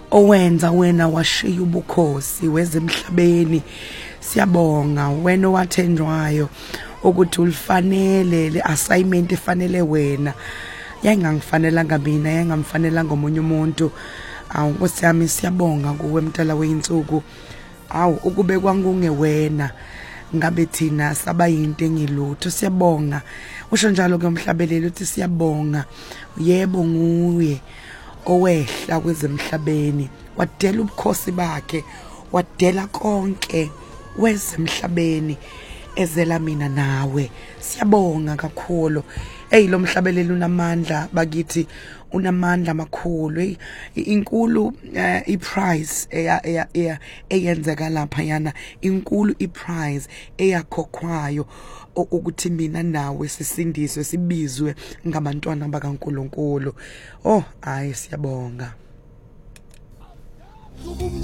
owenza wena washiya ubukhosi wezemhlabeni. Siyabonga wena owathenjwayo ukuthi ulifanele le assignment efanele wena, yangangifanelanga mina, yangamfanelanga omunye umuntu. Nkosi yami siyabonga kuwe mtala weinsuku. Ukube kwangungewena ngabe thina saba yinto engilutho. Siyabonga usho njalo ke umhlabeleli uthi siyabonga, yebo nguye owehla kwezemhlabeni, wadela ubukhosi bakhe, wadela konke wezemhlabeni ezela mina nawe. Siyabonga kakhulu. Lo mhlabeleli unamandla bakithi, unamandla amakhulu. Inkulu iprize eyenzeka lapha yana, inkulu iprize eyakhokhwayo ukuthi mina nawe sisindiswe, sibizwe ngabantwana bakaNkulunkulu. Hayi siyabonga.